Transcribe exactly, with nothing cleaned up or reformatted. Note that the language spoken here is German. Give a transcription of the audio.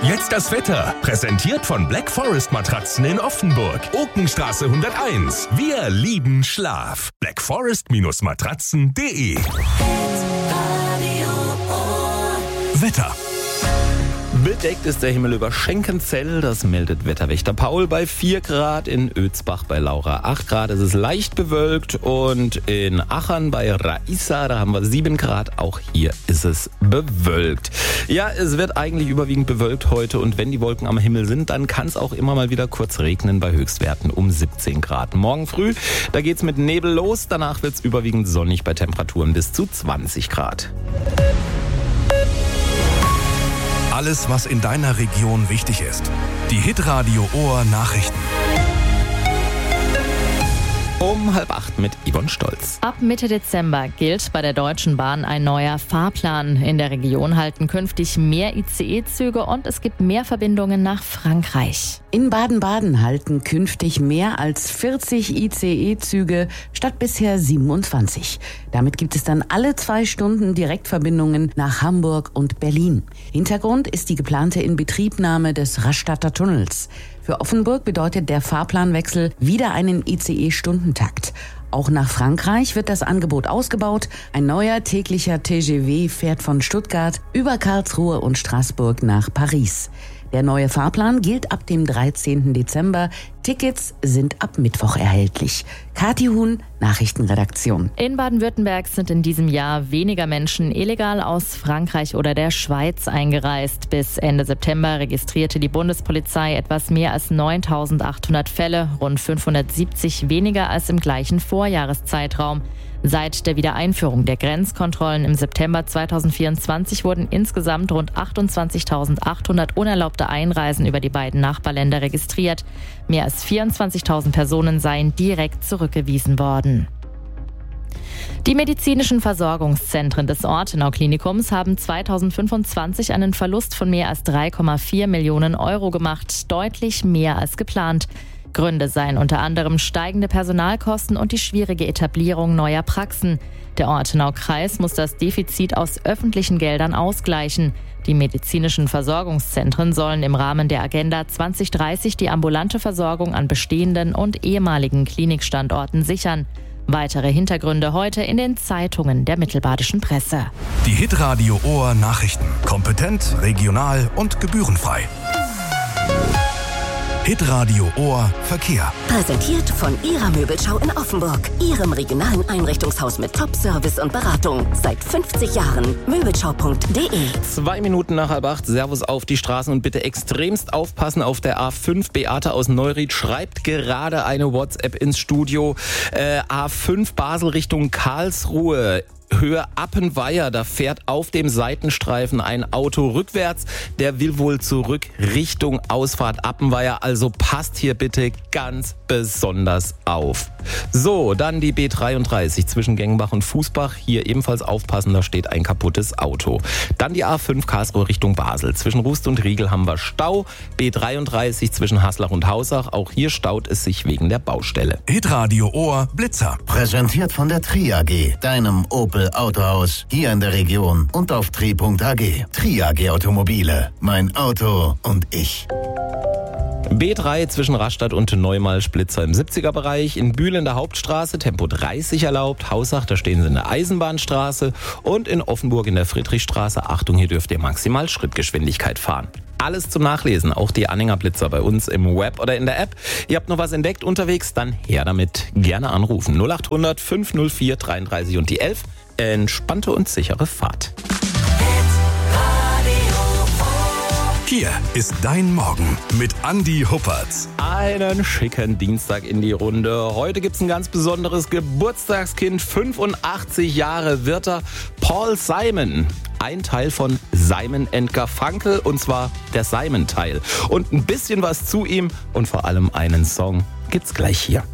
Jetzt das Wetter. Präsentiert von Black Forest Matratzen in Offenburg. Okenstraße hunderteins. Wir lieben Schlaf. black forest Matratzen punkt de. Wetter. Bedeckt ist der Himmel über Schenkenzell, das meldet Wetterwächter Paul bei vier Grad, in Ötzbach bei Laura acht Grad, es ist leicht bewölkt und in Achern bei Raissa, da haben wir sieben Grad, auch hier ist es bewölkt. Ja, es wird eigentlich überwiegend bewölkt heute und wenn die Wolken am Himmel sind, dann kann es auch immer mal wieder kurz regnen bei Höchstwerten um siebzehn Grad. Morgen früh, da geht's mit Nebel los, danach wird's überwiegend sonnig bei Temperaturen bis zu zwanzig Grad. Alles, was in deiner Region wichtig ist. Die Hitradio Ohr Nachrichten. Um halb acht mit Yvonne Stolz. Ab Mitte Dezember gilt bei der Deutschen Bahn ein neuer Fahrplan. In der Region halten künftig mehr I C E-Züge und es gibt mehr Verbindungen nach Frankreich. In Baden-Baden halten künftig mehr als vierzig I C E-Züge statt bisher siebenundzwanzig. Damit gibt es dann alle zwei Stunden Direktverbindungen nach Hamburg und Berlin. Hintergrund ist die geplante Inbetriebnahme des Rastatter Tunnels. Für Offenburg bedeutet der Fahrplanwechsel wieder einen I C E-Stundentakt. Auch nach Frankreich wird das Angebot ausgebaut. Ein neuer täglicher T G V fährt von Stuttgart über Karlsruhe und Straßburg nach Paris. Der neue Fahrplan gilt ab dem dreizehnten Dezember. Tickets sind ab Mittwoch erhältlich. Kathi Huhn, Nachrichtenredaktion. In Baden-Württemberg sind in diesem Jahr weniger Menschen illegal aus Frankreich oder der Schweiz eingereist. Bis Ende September registrierte die Bundespolizei etwas mehr als neuntausendachthundert Fälle, rund fünfhundertsiebzig weniger als im gleichen Vorjahreszeitraum. Seit der Wiedereinführung der Grenzkontrollen im September zweitausendvierundzwanzig wurden insgesamt rund achtundzwanzigtausendachthundert unerlaubte Einreisen über die beiden Nachbarländer registriert. Mehr als vierundzwanzigtausend Personen seien direkt zurückgewiesen worden. Die medizinischen Versorgungszentren des Ortenau-Klinikums haben zweitausendfünfundzwanzig einen Verlust von mehr als drei Komma vier Millionen Euro gemacht, deutlich mehr als geplant. Gründe seien unter anderem steigende Personalkosten und die schwierige Etablierung neuer Praxen. Der Ortenau-Kreis muss das Defizit aus öffentlichen Geldern ausgleichen. Die medizinischen Versorgungszentren sollen im Rahmen der Agenda zwanzig dreißig die ambulante Versorgung an bestehenden und ehemaligen Klinikstandorten sichern. Weitere Hintergründe heute in den Zeitungen der mittelbadischen Presse. Die Hitradio Ohr Nachrichten. Kompetent, regional und gebührenfrei. Hitradio Ohr Verkehr. Präsentiert von Ihrer Möbelschau in Offenburg. Ihrem regionalen Einrichtungshaus mit Top-Service und Beratung. Seit fünfzig Jahren. Möbelschau punkt de. Zwei Minuten nach halb acht. Servus auf die Straßen und bitte extremst aufpassen auf der A fünf. Beate aus Neuried schreibt gerade eine WhatsApp ins Studio. Äh, A fünf Basel Richtung Karlsruhe. Höhe Appenweier, da fährt auf dem Seitenstreifen ein Auto rückwärts. Der will wohl zurück Richtung Ausfahrt Appenweier. Also passt hier bitte ganz besonders auf. So, dann die B dreiunddreißig zwischen Gengenbach und Fußbach. Hier ebenfalls aufpassen, da steht ein kaputtes Auto. Dann die A fünf Karlsruhe Richtung Basel. Zwischen Rust und Riegel haben wir Stau. B dreiunddreißig zwischen Haslach und Hausach. Auch hier staut es sich wegen der Baustelle. Hitradio Ohr Blitzer. Präsentiert von der Tri A G, deinem Opel Autohaus, hier in der Region und auf tri punkt a g. Tri A G Automobile, mein Auto und ich. B drei zwischen Rastatt und Neumalsch Blitzer im siebziger Bereich. In Bühl in der Hauptstraße Tempo dreißig erlaubt. Hausach, da stehen sie in der Eisenbahnstraße. Und in Offenburg in der Friedrichstraße. Achtung, hier dürft ihr maximal Schrittgeschwindigkeit fahren. Alles zum Nachlesen, auch die Anhänger Blitzer bei uns im Web oder in der App. Ihr habt noch was entdeckt unterwegs, dann her damit. Gerne anrufen. null acht hundert fünf null vier dreiunddreißig und die elf. Entspannte und sichere Fahrt. Hier ist dein Morgen mit Andi Huppertz. Einen schicken Dienstag in die Runde. Heute gibt's ein ganz besonderes Geburtstagskind. fünfundachtzig Jahre wird er. Paul Simon. Ein Teil von Simon and Garfunkel, und zwar der Simon-Teil. Und ein bisschen was zu ihm und vor allem einen Song gibt's gleich hier.